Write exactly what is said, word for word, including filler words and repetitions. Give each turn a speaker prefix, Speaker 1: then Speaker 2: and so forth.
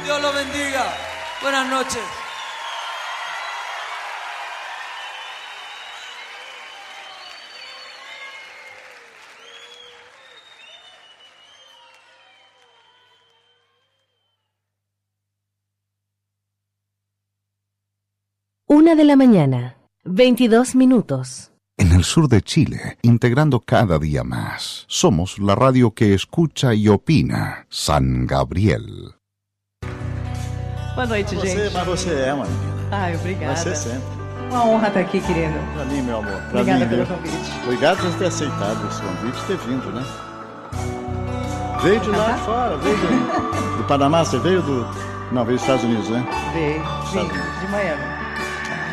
Speaker 1: Dios lo bendiga. Buenas noches.
Speaker 2: Una de la mañana, veintidós minutos.
Speaker 3: En el sur de Chile, integrando cada día más, somos la radio que escucha y opina. San Gabriel.
Speaker 4: Boa noite,
Speaker 5: você,
Speaker 4: gente.
Speaker 5: Mas você é uma menina.
Speaker 4: Ai, obrigada.
Speaker 5: Vai ser sempre.
Speaker 4: Uma honra estar aqui, querido.
Speaker 5: Pra mim, meu amor. Pra
Speaker 4: Obrigada
Speaker 5: mim,
Speaker 4: pelo
Speaker 5: viu?
Speaker 4: convite.
Speaker 5: Obrigado por ter aceitado esse convite e ter vindo, né? Veio de lá de fora, veio do, do Panamá, você veio do... Não, veio dos Estados Unidos, né?
Speaker 4: Veio,
Speaker 5: Estados
Speaker 4: vim,
Speaker 5: Unidos.
Speaker 4: de Miami.